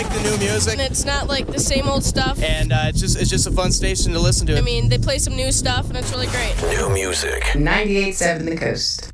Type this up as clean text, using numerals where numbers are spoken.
like the new music. And it's not like the same old stuff. And it's just a fun station to listen to. I mean, they play some new stuff, and it's really great. New music. 98.7 The Coast.